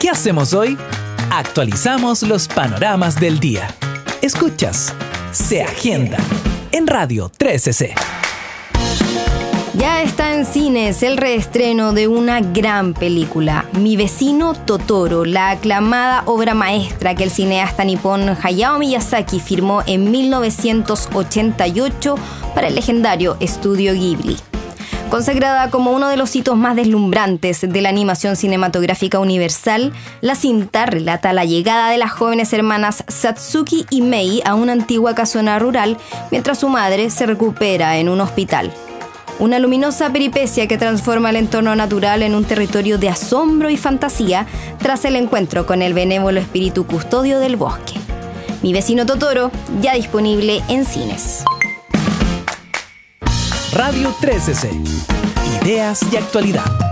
¿Qué hacemos hoy? Actualizamos los panoramas del día. Escuchas Se Agenda en Radio 13C. Ya está en cines el reestreno de una gran película, Mi vecino Totoro, la aclamada obra maestra que el cineasta nipón Hayao Miyazaki firmó en 1988 para el legendario estudio Ghibli. Consagrada como uno de los hitos más deslumbrantes de la animación cinematográfica universal, la cinta relata la llegada de las jóvenes hermanas Satsuki y Mei a una antigua casona rural mientras su madre se recupera en un hospital. Una luminosa peripecia que transforma el entorno natural en un territorio de asombro y fantasía tras el encuentro con el benévolo espíritu custodio del bosque. Mi vecino Totoro, ya disponible en cines. Radio 13C. Ideas y actualidad.